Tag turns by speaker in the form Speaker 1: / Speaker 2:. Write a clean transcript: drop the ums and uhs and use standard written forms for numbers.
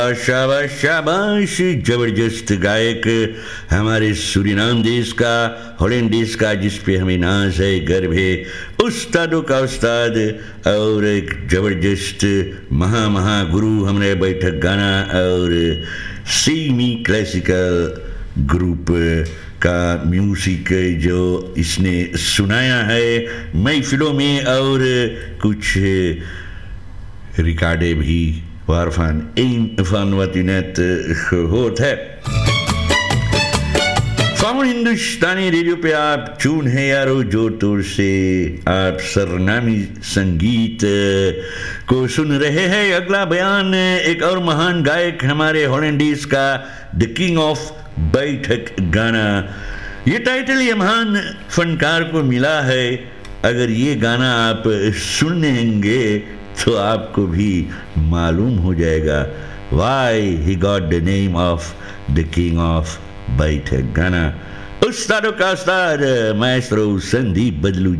Speaker 1: शाबाश शाबाश, जबरदस्त गायक हमारे सूरीनाम देश का, हॉलैंड देश का, जिस पे हमें नाज है, गर्व है, उस्तादों का उस्ताद और एक जबरदस्त महा गुरु हमारे बैठक गाना और सेमी क्लासिकल ग्रुप का म्यूजिक जो इसने सुनाया है महफिलों में और कुछ रिकॉर्डे भी waarvan één van wat u net gehoord hebt. Van हिंदुस्तानी रेडियो पे आप चून है यारो जोर तोर से आप सरनामी संगीत को सुन रहे हैं. अगला बयान एक और महान गायक हमारे हॉलैंडीज का द किंग ऑफ बैठक गाना. ये टाइटल ये महान फनकार को मिला है. अगर ये गाना आप सुनेंगे तो आपको भी मालूम हो जाएगा why he got the name of the king of बैठक गाना. उस्तादों का उस्ताद माएस्ट्रो संदीप बदलू